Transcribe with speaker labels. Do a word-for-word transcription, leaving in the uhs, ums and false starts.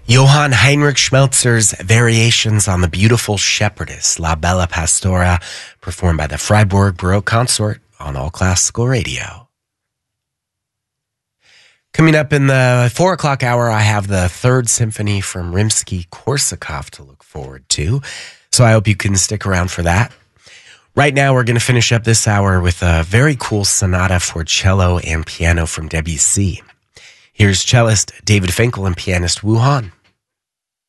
Speaker 1: Johann Heinrich Schmelzer's Variations on the Beautiful Shepherdess, La Bella Pastora, performed by the Freiburg Baroque Consort on All Classical Radio. Coming up in the four o'clock hour, I have the Third Symphony from Rimsky-Korsakov to look forward to, so I hope you can stick around for that. Right now, we're going to finish up this hour with a very cool sonata for cello and piano from Debussy. Here's cellist David Finkel and pianist Wu Han.